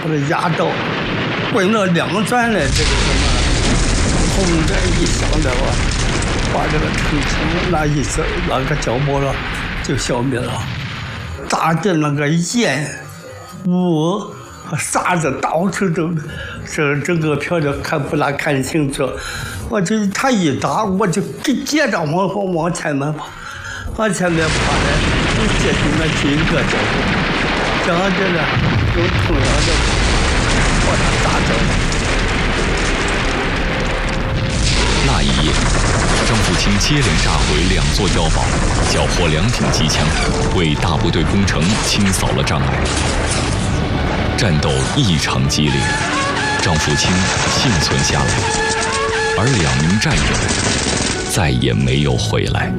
的牙刀滚了2转来，这个什么，轰的一响的话，把这个城墙那个角膜了就消灭了，炸的那个烟雾和沙子到处都是，整个漂亮看清楚。他一打，我就接着往前面跑，往前面跑呢，就接近了这一个角度，这样子呢，有同样的把它打着。 那一夜，张富清接连炸毁2座碉堡，缴获2挺机枪，为大部队攻城清扫了障碍。战斗异常激烈，张富清幸存下来，而2名战友再也没有回来。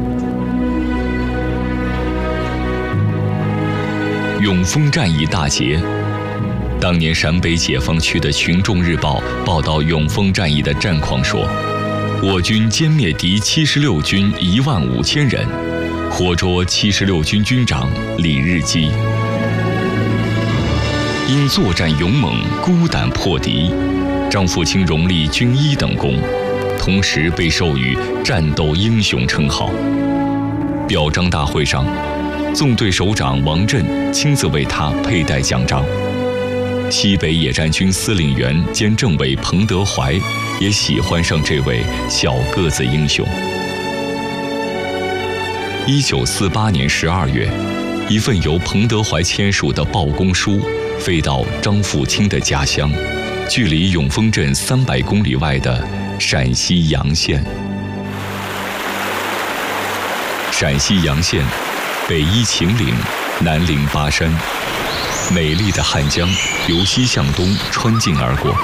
永丰战役大捷，当年陕北解放区的《群众日报》报道永丰战役的战况说，我军歼灭敌76军15000人，活捉76军军长李日基。因作战勇猛、孤胆破敌，张富清荣立军医等功，同时被授予战斗英雄称号。表彰大会上，纵队首长王震亲自为他佩戴奖章。西北野战军司令员兼政委彭德怀也喜欢上这位小个子英雄。1948年12月，一份由彭德怀签署的报功书飞到张富清的家乡，距离永丰镇300公里外的陕西洋县。陕西洋县，北依秦岭，南临巴山，美丽的汉江由西向东穿境而过。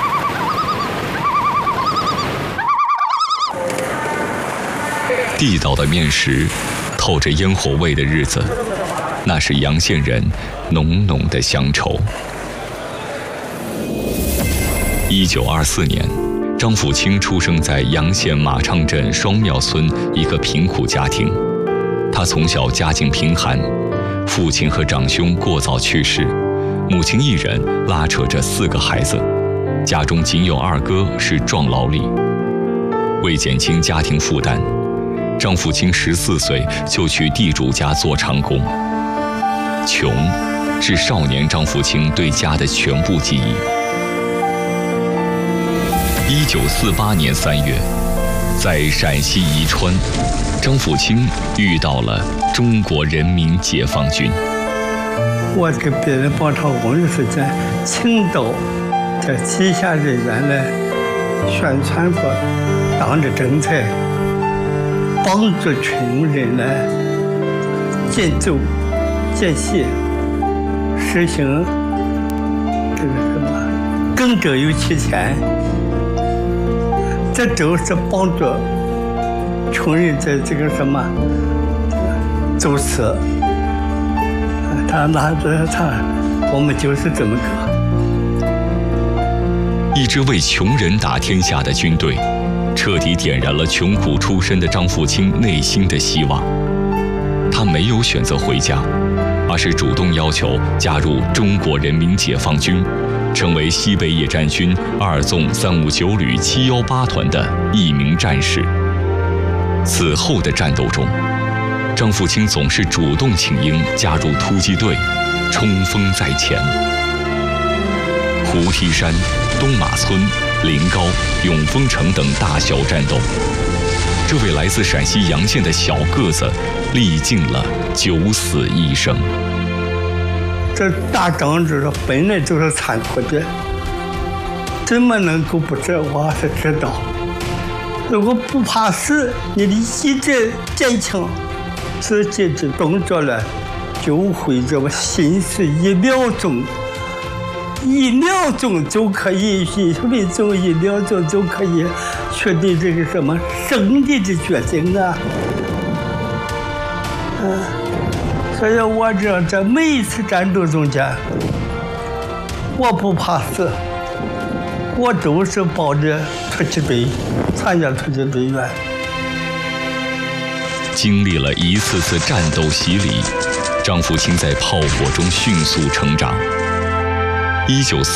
地道的面食，透着烟火味的日子，那是洋县人浓浓的乡愁。1924年，张富清出生在洋县马昌镇双庙村一个贫苦家庭。他从小家境贫寒，父亲和长兄过早去世，母亲一人拉扯着4个孩子，家中仅有2哥是壮劳力。为减轻家庭负担，张富清14岁就去地主家做长工。穷是少年张富清对家的全部记忆。1948年3月，在陕西宜川，张富清遇到了中国人民解放军。 我给别人帮他工的时间，青岛在旗下人员来宣传过党的政策，帮助穷人来建奏、建系，实行这个什么耕者有其田。这都是帮助穷人在这个什么走私，我们就是这么个。 一支为穷人打天下的军队，彻底点燃了穷苦出身的张富清内心的希望。他没有选择回家，而是主动要求加入中国人民解放军，成为西北野战军2纵359旅718团的一名战士。此后的战斗中，张富清总是主动请缨加入突击队，冲锋在前。胡梯山、东马村、临高、永丰城等大小战斗，这位来自陕西洋县的小个子历尽了9死1生。 这打仗这本来就是残酷的，怎么能够不知？我是知道，如果不怕死，你的意志坚强，自己的动作了，就会这么心思1秒钟就可以，1分钟1秒钟就可以确定这个什么胜利的决定啊！所以我这每一次战斗中间，我不怕死，我都是抱着突击队参加突击队员。 经历了一次次战斗洗礼，张富清在炮火中迅速成长。1940